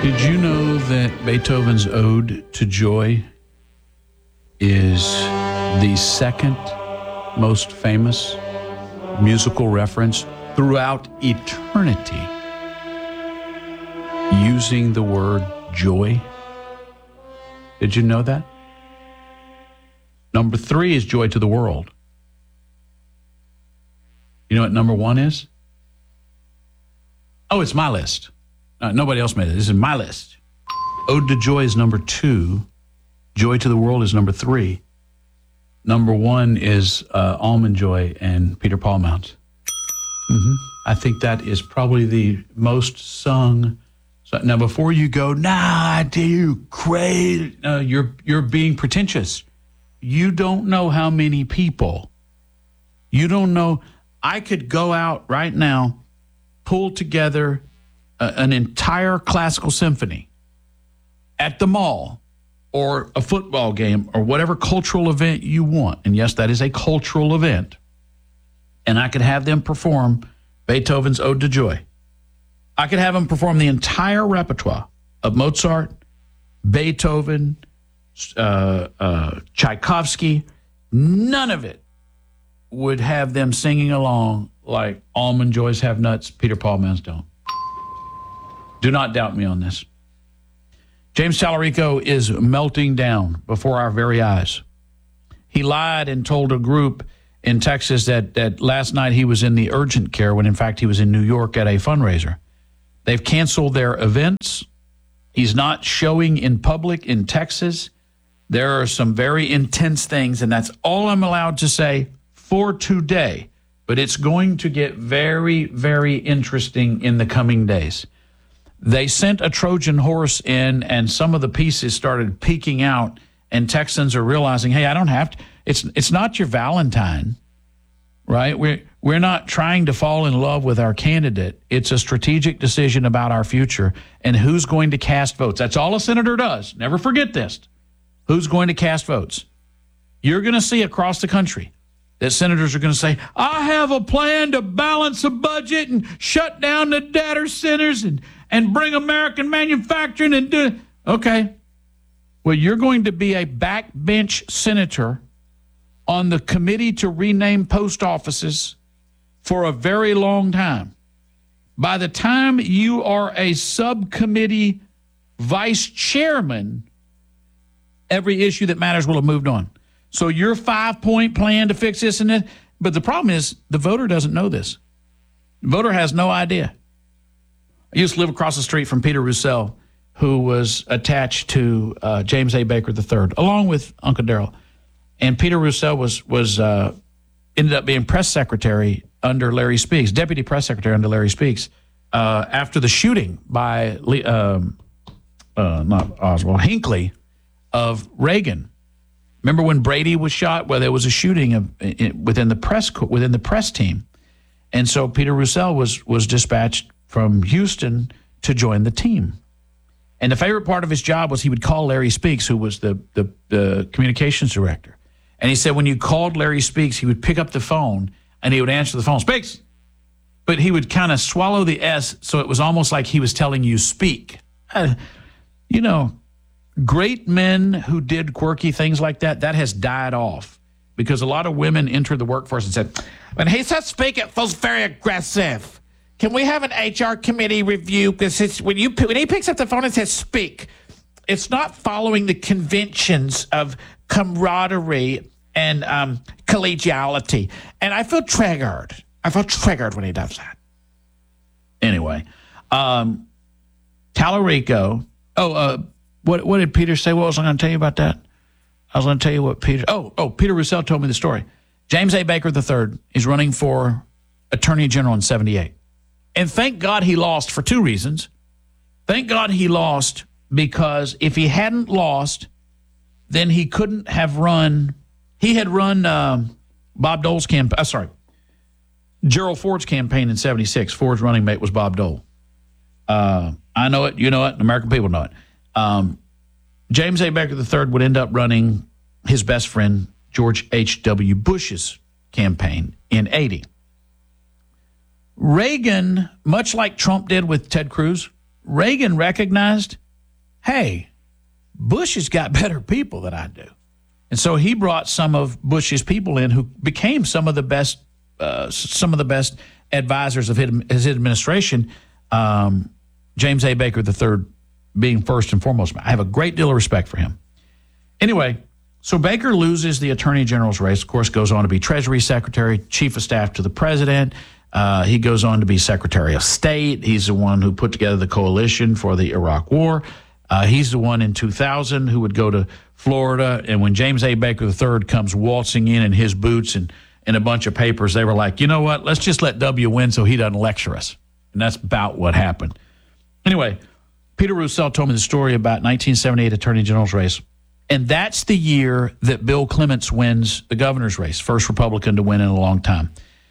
Did you know that Beethoven's Ode to Joy is the second most famous musical reference throughout eternity using the word joy? Did you know that? Number 3 is Joy to the World. You know what number 1 is? Oh, it's my list. Nobody else made it. This is my list. Ode to Joy is number 2. Joy to the World is number 3. Number 1 is Almond Joy and Peter Paul Mounts. I think that is probably the most sung. So, now, before you go, do you crazy? No, you're being pretentious. You don't know how many people. You don't know. I could go out right now, pull together an entire classical symphony at the mall or a football game or whatever cultural event you want. And yes, that is a cultural event. And I could have them perform Beethoven's Ode to Joy. I could have them perform the entire repertoire of Mozart, Beethoven, Tchaikovsky. None of it would have them singing along like Almond Joys Have Nuts, Peter Paul Mounts don't. Do not doubt me on this. James Tallarico is melting down before our very eyes. He lied and told a group in Texas that last night he was in the urgent care when in fact he was in New York at a fundraiser. They've canceled their events. He's not showing in public in Texas. There are some very intense things, and that's all I'm allowed to say for today. But it's going to get very, very interesting in the coming days. They sent a Trojan horse in, and some of the pieces started peeking out, and Texans are realizing, hey, I don't have to. It's not your Valentine, right? We're not trying to fall in love with our candidate. It's a strategic decision about our future and who's going to cast votes. That's all a senator does. Never forget this. Who's going to cast votes? You're going to see across the country that senators are going to say, I have a plan to balance the budget and shut down the data centers and bring American manufacturing and do it. Okay. Well, you're going to be a backbench senator on the committee to rename post offices for a very long time. By the time you are a subcommittee vice chairman, every issue that matters will have moved on. So your 5-point plan to fix this and that, but the problem is the voter doesn't know this. The voter has no idea. I used to live across the street from Peter Roussel, who was attached to James A. Baker III, along with Uncle Darrell. And Peter Roussel was ended up being press secretary under Larry Speakes, deputy press secretary under Larry Speakes, after the shooting by not Oswald, Hinckley of Reagan. Remember when Brady was shot? Well, there was a shooting within the press team, and so Peter Roussel was dispatched from Houston to join the team. And the favorite part of his job was he would call Larry Speakes, who was the communications director, and he said when you called Larry Speakes, he would pick up the phone and he would answer the phone, Speakes, but he would kind of swallow the S, so it was almost like he was telling you speak. Great men who did quirky things like that has died off because a lot of women entered the workforce and said, when he says speak, it feels very aggressive. Can we have an HR committee review? Because when he picks up the phone and says speak, it's not following the conventions of camaraderie and collegiality. And I feel triggered. When he does that. Anyway, Tallarico. What did Peter say? What was I going to tell you about that? I was going to tell you what Peter... Peter Roussel told me the story. James A. Baker III is running for Attorney General in 78. And thank God he lost for 2 reasons. Thank God he lost because if he hadn't lost, then he couldn't have run... He had run Bob Dole's campaign... Gerald Ford's campaign in 76. Ford's running mate was Bob Dole. I know it, you know it, American people know it. James A. Baker III would end up running his best friend, George H.W. Bush's campaign in 80. Reagan, much like Trump did with Ted Cruz, Reagan recognized, hey, Bush has got better people than I do. And so he brought some of Bush's people in who became some of the best advisors of his administration, James A. Baker III being first and foremost. I have a great deal of respect for him. Anyway, so Baker loses the attorney general's race, of course, goes on to be Treasury Secretary, Chief of Staff to the President. He goes on to be Secretary of State. He's the one who put together the coalition for the Iraq War. He's the one in 2000 who would go to Florida. And when James A. Baker III comes waltzing in his boots and a bunch of papers, they were like, you know what, let's just let W win so he doesn't lecture us. And that's about what happened. Anyway, Peter Roussel told me the story about 1978 Attorney General's race. And that's the year that Bill Clements wins the governor's race, first Republican to win in a long time.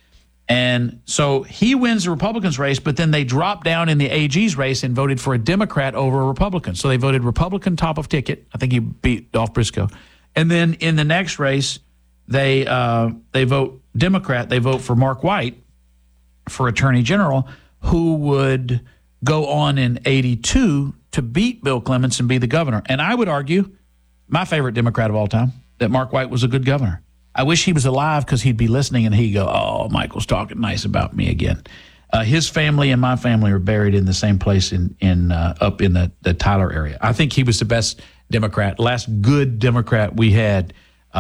And so he wins the Republicans' race, but then they dropped down in the AG's race and voted for a Democrat over a Republican. So they voted Republican top of ticket. I think he beat Dolph Briscoe. And then in the next race, they vote Democrat. They vote for Mark White for Attorney General, who would go on in 82 to beat Bill Clements and be the governor. And I would argue, my favorite Democrat of all time, that Mark White was a good governor. I wish he was alive because he'd be listening and he'd go, oh, Michael's talking nice about me again. His family and my family are buried in the same place up in the Tyler area. I think he was the best Democrat, last good Democrat we had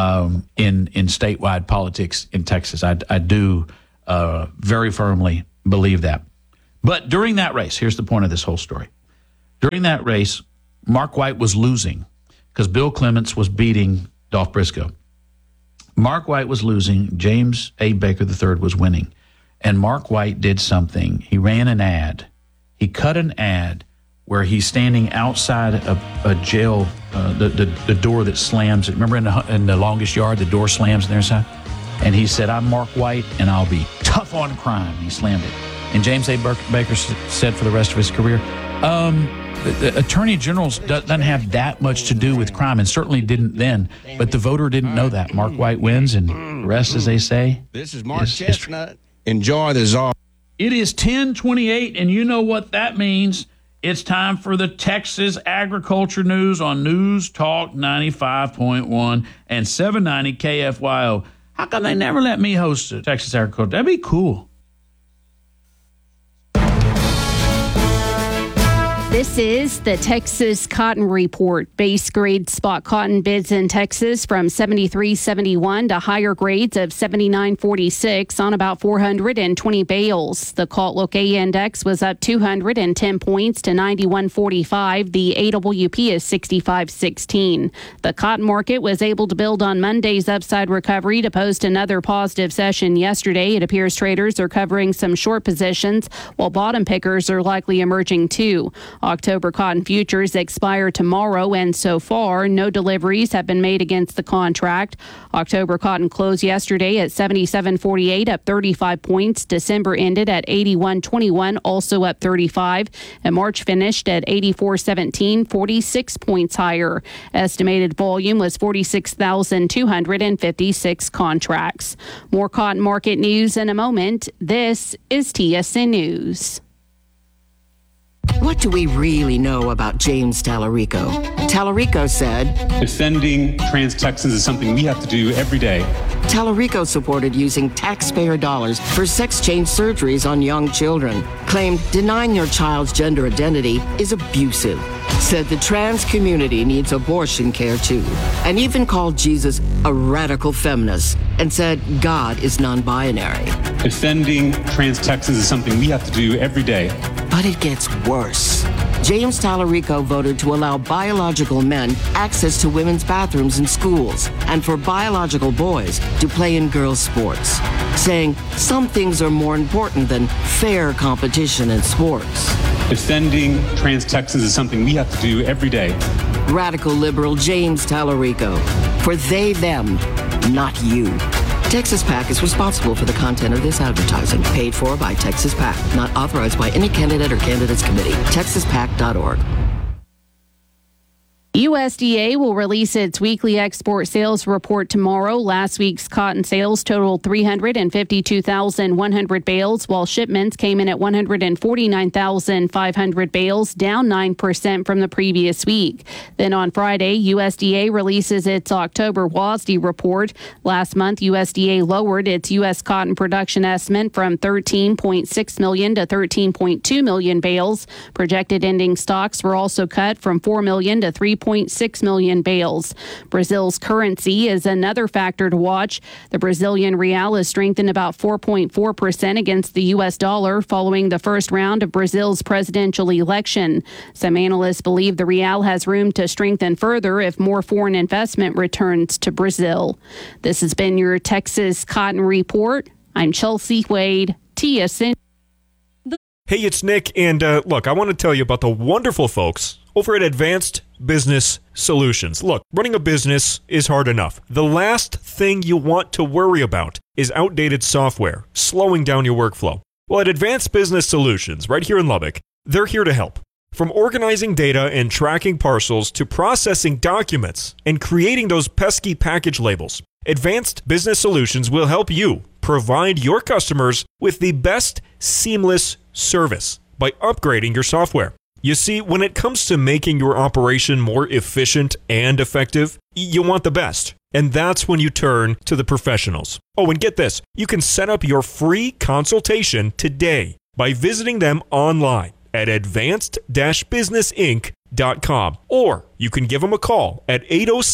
in statewide politics in Texas. I do very firmly believe that. But during that race, here's the point of this whole story. During that race, Mark White was losing because Bill Clements was beating Dolph Briscoe. Mark White was losing. James A. Baker III was winning. And Mark White did something. He ran an ad. He cut an ad where he's standing outside a jail, the door that slams. Remember in the Longest Yard, the door slams on their side? And he said, I'm Mark White, and I'll be tough on crime. He slammed it. And James A. Baker said for the rest of his career, the Attorney General doesn't have that much to do with crime, and certainly didn't then. But the voter didn't know that. Mark White wins, and the rest, as they say, this is Mark Chestnut. Enjoy the czar. It is 10:28, and you know what that means. It's time for the Texas Agriculture News on News Talk 95.1 and 790 KFYO. How come they never let me host the Texas Agriculture? That'd be cool. This is the Texas Cotton Report. Base grade spot cotton bids in Texas from 73.71 to higher grades of 79.46 on about 420 bales. The Calt A index was up 210 points to 91.45. The AWP is 65.16. The cotton market was able to build on Monday's upside recovery to post another positive session yesterday. It appears traders are covering some short positions, while bottom pickers are likely emerging too. October cotton futures expire tomorrow, and so far, no deliveries have been made against the contract. October cotton closed yesterday at 77.48, up 35 points. December ended at 81.21, also up 35. And March finished at 84.17, 46 points higher. Estimated volume was 46,256 contracts. More cotton market news in a moment. This is TSN News. What do we really know about James Tallarico? Tallarico said, defending trans Texans is something we have to do every day. Tallarico supported using taxpayer dollars for sex change surgeries on young children. Claimed denying your child's gender identity is abusive. Said the trans community needs abortion care too. And even called Jesus a radical feminist and said God is non-binary. Defending trans Texans is something we have to do every day. But it gets worse. James Tallarico voted to allow biological men access to women's bathrooms in schools and for biological boys to play in girls' sports, saying some things are more important than fair competition in sports. Defending trans Texans is something we have to do every day. Radical liberal James Tallarico. For they, them, not you. Texas PAC is responsible for the content of this advertising, paid for by Texas PAC, not authorized by any candidate or candidates committee. TexasPAC.org. USDA will release its weekly export sales report tomorrow. Last week's cotton sales totaled 352,100 bales, while shipments came in at 149,500 bales, down 9% from the previous week. Then on Friday, USDA releases its October WASDE report. Last month, USDA lowered its U.S. cotton production estimate from 13.6 million to 13.2 million bales. Projected ending stocks were also cut from 4 million to 3.6 million bales. Brazil's currency is another factor to watch. The Brazilian real has strengthened about 4.4% against the U.S. dollar following the first round of Brazil's presidential election. Some analysts believe the real has room to strengthen further if more foreign investment returns to Brazil. This has been your Texas Cotton Report. I'm Chelsea Wade, TSN. Hey, it's Nick, and look, I want to tell you about the wonderful folks over at Advanced Business Solutions. Look, running a business is hard enough. The last thing you want to worry about is outdated software, slowing down your workflow. Well, at Advanced Business Solutions, right here in Lubbock, they're here to help. From organizing data and tracking parcels to processing documents and creating those pesky package labels, Advanced Business Solutions will help you provide your customers with the best seamless service by upgrading your software. You see, when it comes to making your operation more efficient and effective, you want the best. And that's when you turn to the professionals. Oh, and get this, you can set up your free consultation today by visiting them online at advanced-businessinc.com. Or you can give them a call at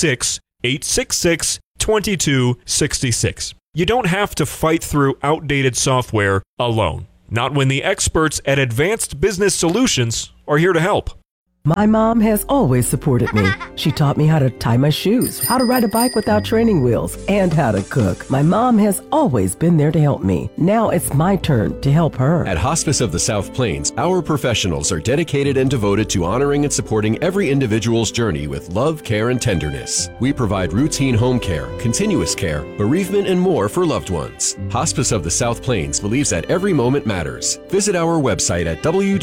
806-866-2266. You don't have to fight through outdated software alone. Not when the experts at Advanced Business Solutions are here to help. My mom has always supported me. She taught me how to tie my shoes, how to ride a bike without training wheels, and how to cook. My mom has always been there to help me. Now it's my turn to help her. At Hospice of the South Plains, our professionals are dedicated and devoted to honoring and supporting every individual's journey with love, care, and tenderness. We provide routine home care, continuous care, bereavement, and more for loved ones. Hospice of the South Plains believes that every moment matters. Visit our website at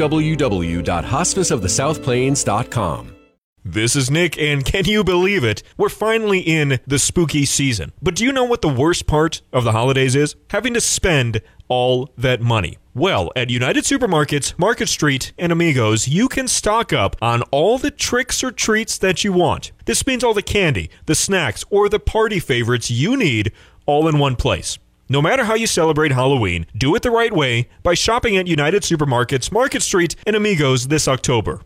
www.hospiceofthesouthplains.com. This is Nick, and can you believe it? We're finally in the spooky season. But do you know what the worst part of the holidays is? Having to spend all that money. Well, at United Supermarkets, Market Street, and Amigos, you can stock up on all the tricks or treats that you want. This means all the candy, the snacks, or the party favorites you need all in one place. No matter how you celebrate Halloween, do it the right way by shopping at United Supermarkets, Market Street, and Amigos this October.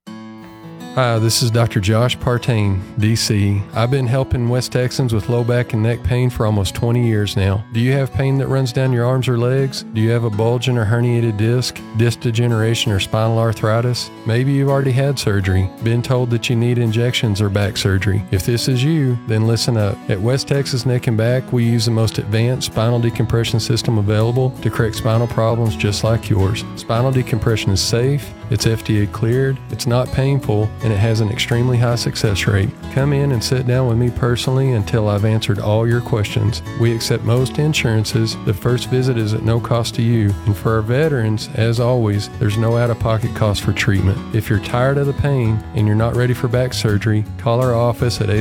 Hi, this is Dr. Josh Partain, DC. I've been helping West Texans with low back and neck pain for almost 20 years now. Do you have pain that runs down your arms or legs? Do you have a bulging or herniated disc degeneration, or spinal arthritis? Maybe you've already had surgery, been told that you need injections or back surgery. If this is you, then listen up. At West Texas Neck and Back, we use the most advanced spinal decompression system available to correct spinal problems just like yours. Spinal decompression is safe, it's FDA cleared, it's not painful, and it has an extremely high success rate. Come in and sit down with me personally until I've answered all your questions. We accept most insurances. The first visit is at no cost to you. And for our veterans, as always, there's no out-of-pocket cost for treatment. If you're tired of the pain and you're not ready for back surgery, call our office at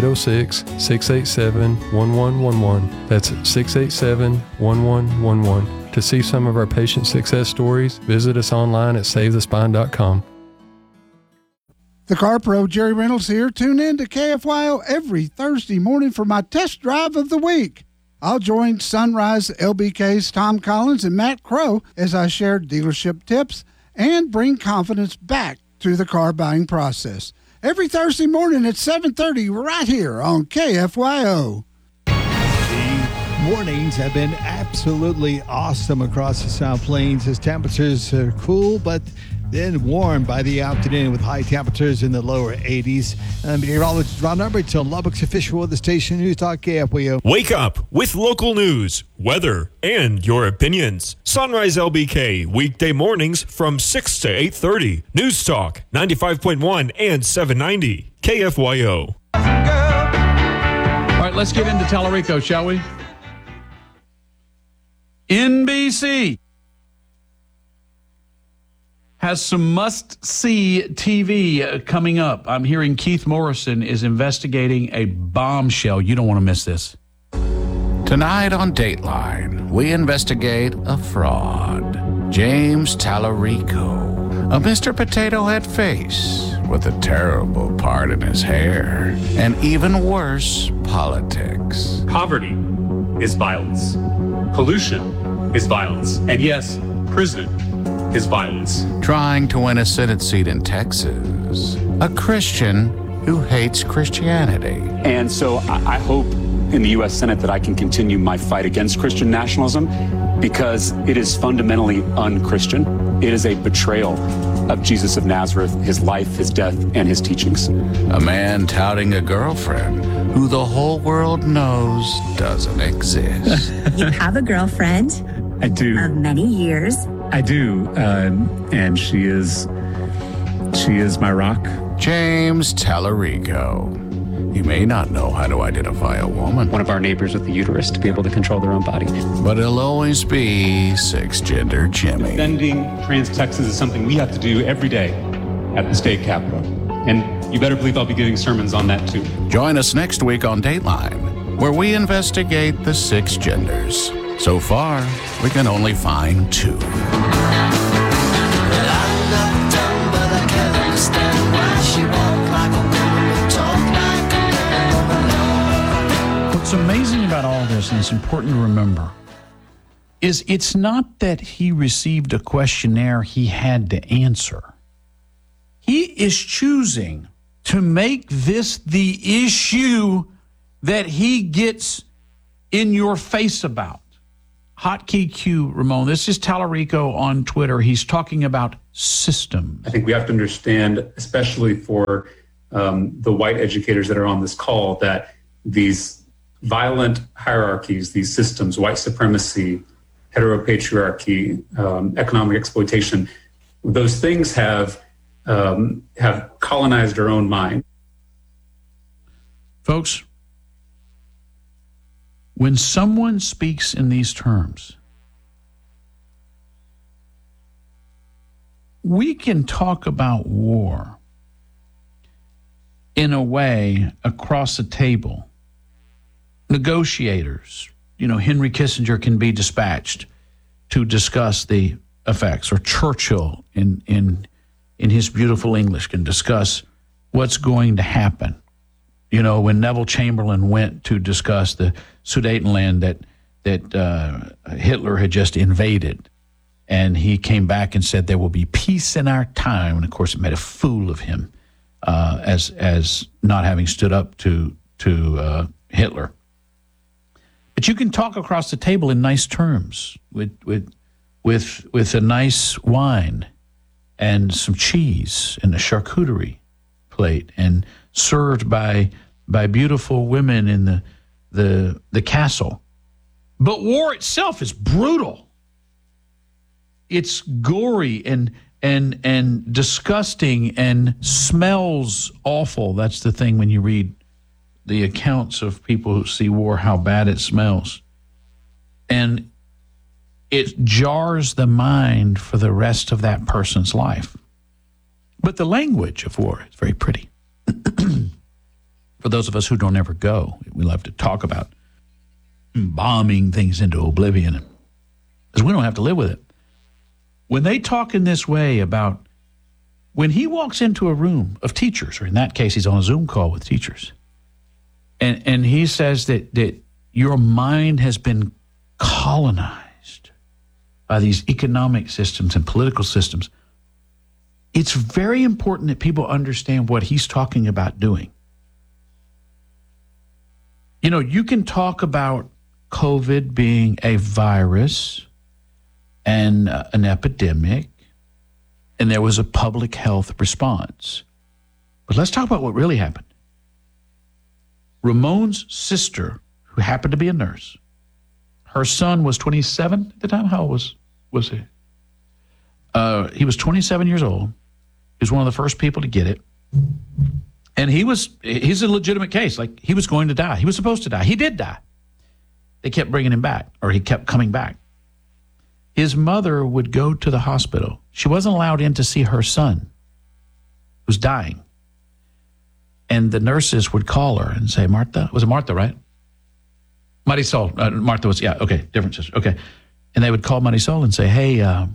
806-687-1111. That's 687-1111. To see some of our patient success stories, visit us online at SaveTheSpine.com. The Car Pro, Jerry Reynolds here. Tune in to KFYO every Thursday morning for my test drive of the week. I'll join Sunrise LBK's Tom Collins and Matt Crow as I share dealership tips and bring confidence back to the car buying process. Every Thursday morning at 7:30 right here on KFYO. Mornings have been absolutely awesome across the South Plains as temperatures are cool, but then warmed by the afternoon with high temperatures in the lower 80s. Meteorologist Ron Umbridge on Lubbock's official weather station, News Talk KFYO. Wake up with local news, weather, and your opinions. Sunrise LBK, weekday mornings from 6 to 8:30. News Talk, 95.1 and 790. KFYO. All right, let's get into Tellerico, shall we? NBC. has some must-see TV coming up. I'm hearing Keith Morrison is investigating a bombshell. You don't want to miss this. Tonight on Dateline, we investigate a fraud. James Tallarico, a Mr. Potato Head face with a terrible part in his hair, and even worse, politics. Poverty is violence. Pollution is violence. And yes, prison is violence. Trying to win a Senate seat in Texas. A Christian who hates Christianity. And so I hope in the U.S. Senate that I can continue my fight against Christian nationalism because it is fundamentally un-Christian. It is a betrayal of Jesus of Nazareth, his life, his death, and his teachings. A man touting a girlfriend who the whole world knows doesn't exist. You have a girlfriend? I do. Of many years? I do. And she is my rock. James Tallarico. You may not know how to identify a woman. One of our neighbors with the uterus to be able to control their own body. But he'll always be six-gender Jimmy. Defending trans Texas is something we have to do every day at the state capitol. And you better believe I'll be giving sermons on that too. Join us next week on Dateline, where we investigate the six genders. So far, we can only find two. What's amazing about all this, and it's important to remember, is it's not that he received a questionnaire he had to answer. He is choosing to make this the issue that he gets in your face about. Hotkey Q, Ramon. This is Tallarico on Twitter. He's talking about systems. I think we have to understand, especially for the white educators that are on this call, that these violent hierarchies, these systems, white supremacy, heteropatriarchy, economic exploitation, those things have colonized our own mind. Folks, when someone speaks in these terms, we can talk about war in a way across the table. Negotiators, Henry Kissinger can be dispatched to discuss the effects, or Churchill in his beautiful English can discuss what's going to happen. When Neville Chamberlain went to discuss the Sudetenland that Hitler had just invaded, and he came back and said there will be peace in our time, and of course it made a fool of him as not having stood up to Hitler. But you can talk across the table in nice terms with a nice wine and some cheese and a charcuterie plate, and served by beautiful women in the castle. But war itself is brutal. It's gory and disgusting and smells awful. That's the thing when you read the accounts of people who see war, how bad it smells. And it jars the mind for the rest of that person's life. But the language of war is very pretty. For those of us who don't ever go, we love to talk about bombing things into oblivion, because we don't have to live with it. When they talk in this way about when he walks into a room of teachers, or in that case, he's on a Zoom call with teachers, and he says that your mind has been colonized by these economic systems and political systems, it's very important that people understand what he's talking about doing. You can talk about COVID being a virus and an epidemic, and there was a public health response. But let's talk about what really happened. Ramon's sister, who happened to be a nurse, her son was 27 at the time. How old was he? He was 27 years old. He was one of the first people to get it. And he's a legitimate case. Like, he was going to die. He was supposed to die. He did die. They kept bringing him back, or he kept coming back. his mother would go to the hospital. She wasn't allowed in to see her son, who was dying. And the nurses would call her and say, Martha, was it Martha, right? Marisol. Martha was, yeah, okay, different sister. Okay. And they would call Marisol and say, hey,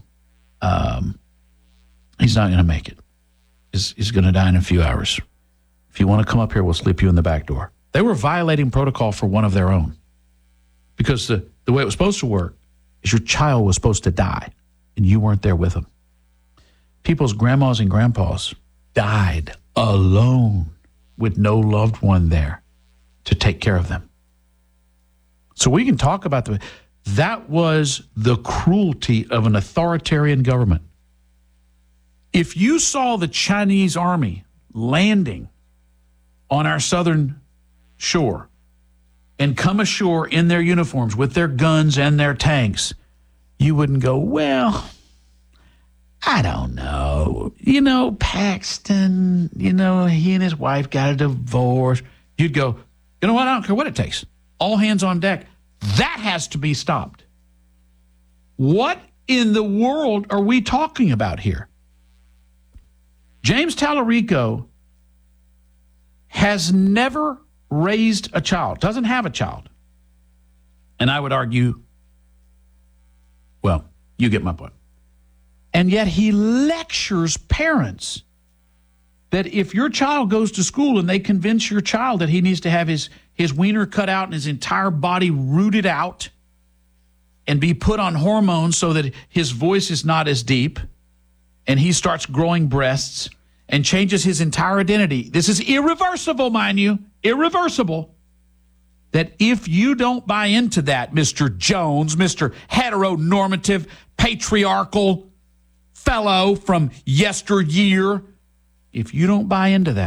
he's not going to make it. He's going to die in a few hours. If you want to come up here, we'll slip you in the back door. They were violating protocol for one of their own. Because the way it was supposed to work is your child was supposed to die, and you weren't there with them. People's grandmas and grandpas died alone with no loved one there to take care of them. So we can talk about that was the cruelty of an authoritarian government. If you saw the Chinese army landing on our southern shore and come ashore in their uniforms with their guns and their tanks, you wouldn't go, well, I don't know. You know, Paxton, he and his wife got a divorce. You'd go, you know what? I don't care what it takes. All hands on deck. That has to be stopped. What in the world are we talking about here? James Tallarico has never raised a child, doesn't have a child. And I would argue, well, you get my point. And yet he lectures parents that if your child goes to school and they convince your child that he needs to have his wiener cut out and his entire body rooted out and be put on hormones so that his voice is not as deep and he starts growing breasts and changes his entire identity. This is irreversible, mind you, irreversible. That if you don't buy into that, Mr. Jones, Mr. heteronormative, patriarchal fellow from yesteryear, if you don't buy into that,